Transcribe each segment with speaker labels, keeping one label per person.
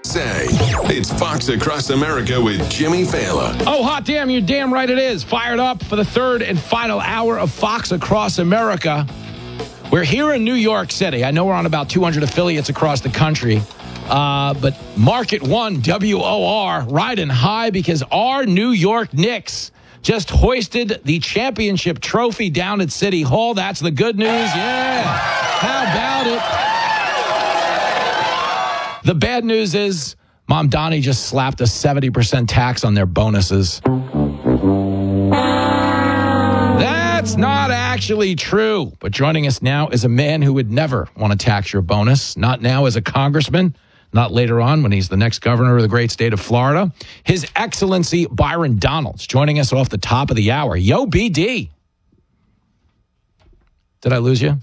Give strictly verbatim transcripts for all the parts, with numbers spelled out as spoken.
Speaker 1: say. It's Fox Across America with Jimmy Fallon.
Speaker 2: Oh, hot damn, you're damn right it is. Fired up for the third and final hour of Fox Across America. We're here in New York City. I know we're on about two hundred affiliates across the country. Uh, but Market One, W O R, riding high because our New York Knicks just hoisted the championship trophy down at City Hall. That's the good news. Yeah. How about it? The bad news is Mom Donnie just slapped a seventy percent tax on their bonuses. That's not actually true. But joining us now is a man who would never want to tax your bonus. Not now as a congressman. Not later on when he's the next governor of the great state of Florida. His Excellency Byron Donalds joining us off the top of the hour. Yo, B D. Did I lose you?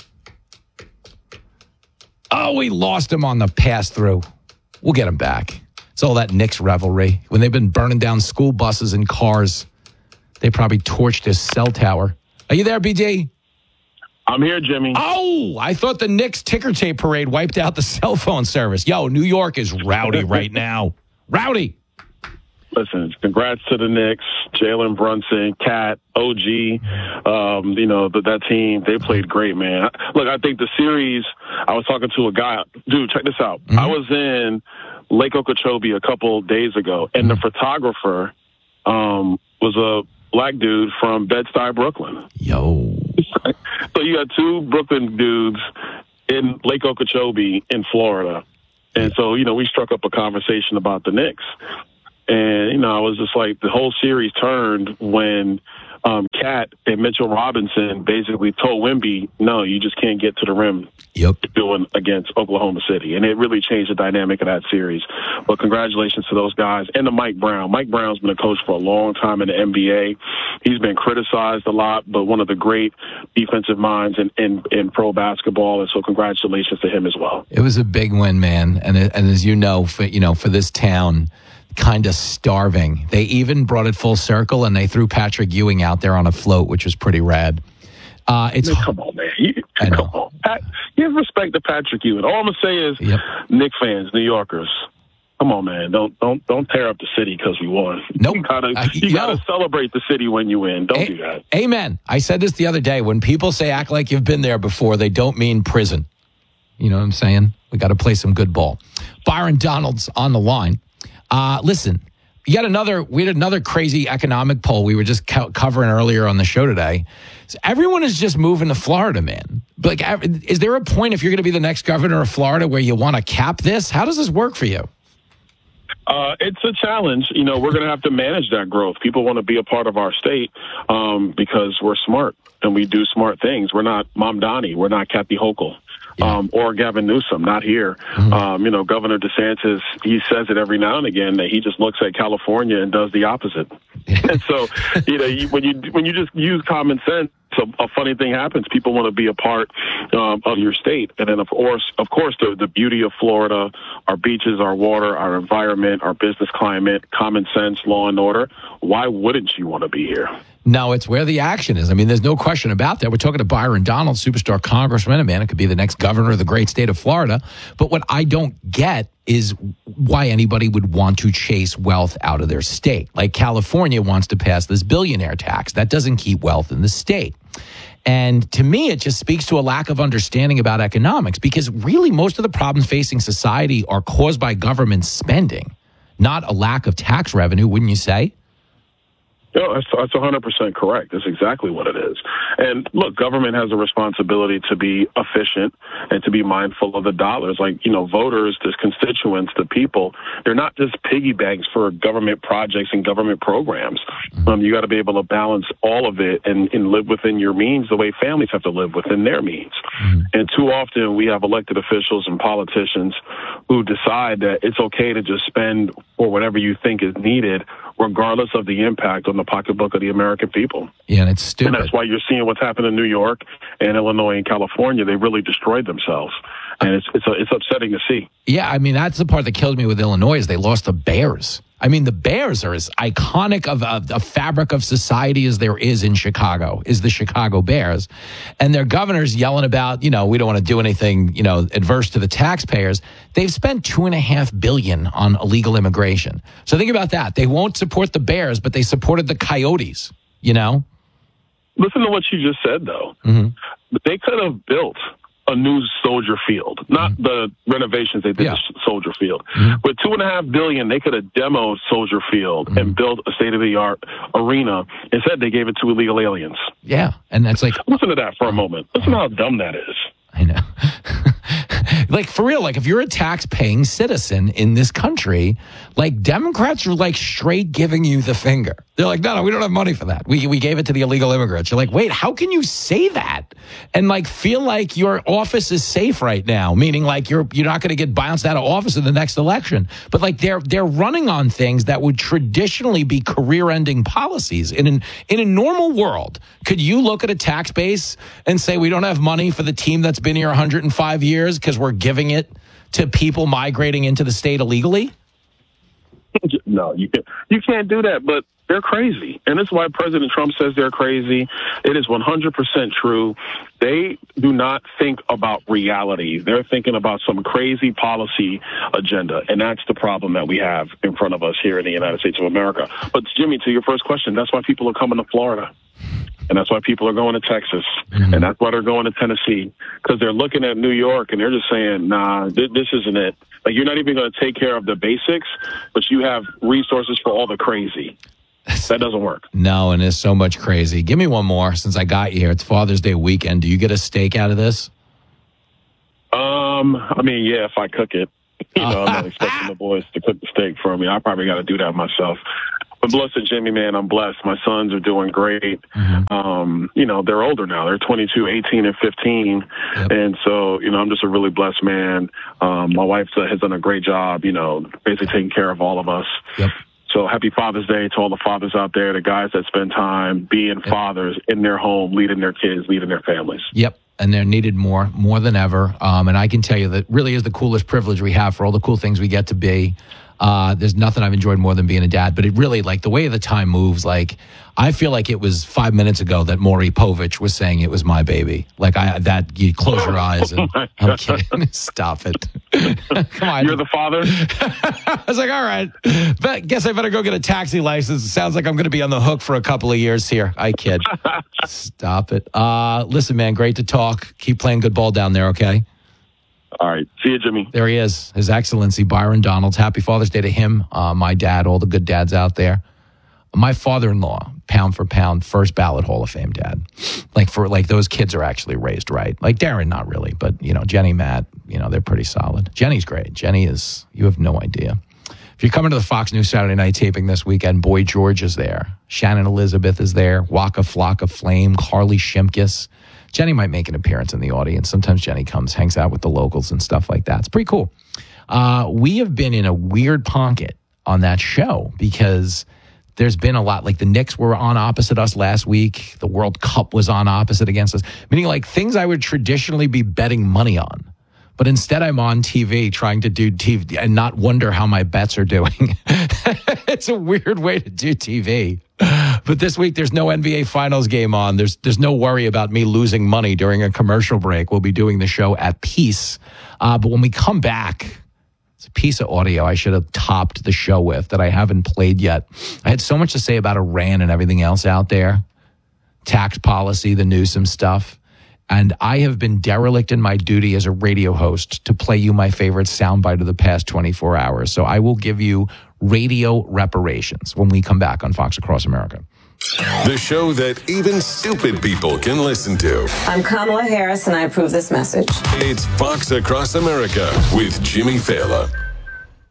Speaker 2: Oh, we lost him on the pass-through. We'll get him back. It's all that Knicks revelry. When they've been burning down school buses and cars, they probably torched his cell tower. Are you there, B D?
Speaker 3: I'm here, Jimmy.
Speaker 2: Oh, I thought the Knicks ticker tape parade wiped out the cell phone service. Yo, New York is rowdy right now. Rowdy.
Speaker 3: Listen, congrats to the Knicks, Jalen Brunson, Cat, O G. Um, you know, that, that team, they played great, man. Look, I think the series, I was talking to a guy. Dude, check this out. Mm-hmm. I was in Lake Okeechobee a couple days ago, and mm-hmm. the photographer um, was a black dude from Bed-Stuy, Brooklyn.
Speaker 2: Yo.
Speaker 3: So you got two Brooklyn dudes in Lake Okeechobee in Florida. And so, you know, we struck up a conversation about the Knicks. And, you know, I was just like, the whole series turned when um, Cat and Mitchell Robinson basically told Wemby, no, you just can't get to the rim.
Speaker 2: Yep.
Speaker 3: Doing against Oklahoma City. And it really changed the dynamic of that series. But congratulations to those guys and to Mike Brown. Mike Brown's been a coach for a long time in the N B A. He's been criticized a lot, but one of the great defensive minds in, in, in pro basketball. And so congratulations to him as well.
Speaker 2: It was a big win, man. And and as you know, for, you know, for this town, kind of starving. They even brought it full circle and they threw Patrick Ewing out there on a float, which was pretty rad. Uh, it's
Speaker 3: man, come on, man. You, come on. Pat, give respect to Patrick Ewing. All I'm gonna say is, yep. Knicks fans, New Yorkers, come on, man. Don't don't don't tear up the city because we won.
Speaker 2: Nope.
Speaker 3: You gotta
Speaker 2: uh,
Speaker 3: you gotta no. celebrate the city when you win. Don't a- do that.
Speaker 2: Amen. I said this the other day. When people say act like you've been there before, they don't mean prison. You know what I'm saying? We got to play some good ball. Byron Donalds on the line. Uh, listen. Yet another, we had another crazy economic poll we were just co- covering earlier on the show today. So everyone is just moving to Florida, man. Like, is there a point if you're going to be the next governor of Florida where you want to cap this? How does this work for you?
Speaker 3: Uh, it's a challenge. You know, we're going to have to manage that growth. People want to be a part of our state um, because we're smart and we do smart things. We're not Mom Donnie. We're not Kathy Hochul. Yeah. Um, or Gavin Newsom, not here. Mm-hmm. Um, you know, Governor DeSantis, he says it every now and again that he just looks at California and does the opposite. And so, you know, you, when you when you just use common sense, a, a funny thing happens. People want to be a part um, of your state, and then of course, of course, the the beauty of Florida, our beaches, our water, our environment, our business climate, common sense, law and order. Why wouldn't you want to be here?
Speaker 2: No, it's where the action is. I mean, there's no question about that. We're talking to Byron Donalds, superstar congressman, a man who could be the next governor of the great state of Florida. But what I don't get is why anybody would want to chase wealth out of their state. Like California wants to pass this billionaire tax. That doesn't keep wealth in the state. And to me, it just speaks to a lack of understanding about economics, because really most of the problems facing society are caused by government spending, not a lack of tax revenue, wouldn't you say?
Speaker 3: No, that's, that's one hundred percent correct. That's exactly what it is. And look, government has a responsibility to be efficient and to be mindful of the dollars. Like, you know, voters, the constituents, the people, they're not just piggy banks for government projects and government programs. Um, you got to be able to balance all of it and, and live within your means the way families have to live within their means. Mm-hmm. And too often we have elected officials and politicians who decide that it's okay to just spend for whatever you think is needed, regardless of the impact on the pocketbook of the American people.
Speaker 2: Yeah, and it's stupid.
Speaker 3: And that's why you're seeing what's happened in New York and Illinois and California. They really destroyed themselves. And it's it's, it's upsetting to see.
Speaker 2: Yeah, I mean, that's the part that killed me with Illinois is they lost the Bears. I mean, the Bears are as iconic of a, a fabric of society as there is in Chicago, is the Chicago Bears. And their governor's yelling about, you know, we don't want to do anything, you know, adverse to the taxpayers. They've spent two and a half billion on illegal immigration. So think about that. They won't support the Bears, but they supported the Coyotes, you know?
Speaker 3: Listen to what you just said, though.
Speaker 2: Mm-hmm.
Speaker 3: They could have built a new Soldier Field, not mm-hmm. the renovations they did
Speaker 2: yeah.
Speaker 3: to Soldier Field.
Speaker 2: Mm-hmm.
Speaker 3: With two and a half billion, they could have demoed Soldier Field mm-hmm. and built a state-of-the-art arena. Instead, they gave it to illegal aliens.
Speaker 2: Yeah, and that's like...
Speaker 3: Listen to that for a moment. Listen to how dumb that is.
Speaker 2: I know. Like, for real, like, if you're a tax-paying citizen in this country, like, Democrats are, like, straight giving you the finger. They're like, no, no, we don't have money for that. We we gave it to the illegal immigrants. You're like, wait, how can you say that and, like, feel like your office is safe right now? Meaning, like, you're you're not going to get bounced out of office in the next election. But, like, they're they're running on things that would traditionally be career-ending policies. In an, in a normal world, could you look at a tax base and say we don't have money for the team that's been here one hundred five years because we're giving it to people migrating into the state illegally?
Speaker 3: No, you can't, you can't do that, but they're crazy. And that's why President Trump says they're crazy. It is one hundred percent true. They do not think about reality. They're thinking about some crazy policy agenda. And that's the problem that we have in front of us here in the United States of America. But Jimmy, to your first question, that's why people are coming to Florida. And that's why people are going to Texas. Mm-hmm. And that's why they're going to Tennessee. Because they're looking at New York and they're just saying, nah, th- this isn't it. Like, you're not even going to take care of the basics, but you have resources for all the crazy. That doesn't work.
Speaker 2: No, and there's so much crazy. Give me one more since I got you here. It's Father's Day weekend. Do you get a steak out of this?
Speaker 3: Um, I mean, yeah, if I cook it. You know, I'm not expecting the boys to cook the steak for me. I probably got to do that myself. But blessed Jimmy, man, I'm blessed. My sons are doing great. Mm-hmm. Um, you know, they're older now. They're twenty-two, eighteen, and fifteen. Yep. And so, you know, I'm just a really blessed man. Um, my wife has done a great job, you know, basically taking care of all of us.
Speaker 2: Yep.
Speaker 3: So happy Father's Day to all the fathers out there, the guys that spend time being yep. fathers in their home, leading their kids, leading their families.
Speaker 2: Yep. And they're needed more, more than ever. Um, and I can tell you that really is the coolest privilege we have for all the cool things we get to be. Uh, there's nothing I've enjoyed more than being a dad, but it really, like, the way the time moves, like, I feel like it was five minutes ago that Maury Povich was saying it was my baby. Like, I, that, you close your eyes and, oh I'm kidding. Stop it. Come on.
Speaker 3: You're the father?
Speaker 2: I was like, all right, but guess I better go get a taxi license. It sounds like I'm going to be on the hook for a couple of years here. I kid. Stop it. Uh, listen, man, great to talk. Keep playing good ball down there, okay?
Speaker 3: All right. See you, Jimmy.
Speaker 2: There he is, His Excellency Byron Donalds. Happy Father's Day to him, uh, my dad, all the good dads out there. My father-in-law, pound for pound, first ballot Hall of Fame dad. Like, for like those kids are actually raised right. Like Darren, not really, but, you know, Jenny, Matt, you know, they're pretty solid. Jenny's great. Jenny is, you have no idea. If you're coming to the Fox News Saturday night taping this weekend, Boy George is there. Shannon Elizabeth is there. Waka Flocka Flame, Carly Shimkus. Jenny might make an appearance in the audience. Sometimes Jenny comes, hangs out with the locals and stuff like that. It's pretty cool. Uh, we have been in a weird pocket on that show because there's been a lot. Like, the Knicks were on opposite us last week. The World Cup was on opposite against us. Meaning, like, things I would traditionally be betting money on. But instead, I'm on T V trying to do T V and not wonder how my bets are doing. It's a weird way to do T V. But this week, there's no N B A Finals game on. There's there's no worry about me losing money during a commercial break. We'll be doing the show at peace. Uh, but when we come back, it's a piece of audio I should have topped the show with that I haven't played yet. I had so much to say about Iran and everything else out there. Tax policy, the Newsom stuff. And I have been derelict in my duty as a radio host to play you my favorite soundbite of the past twenty-four hours. So I will give you radio reparations when we come back on Fox Across America.
Speaker 1: The show that even stupid people can listen to.
Speaker 4: I'm Kamala Harris, and I approve this message.
Speaker 1: It's Fox Across America with Jimmy Fallon.